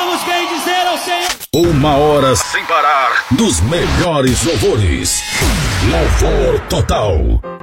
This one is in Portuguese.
vamos bendizer ao Senhor. 1 hora sem parar dos melhores louvores. Louvor total.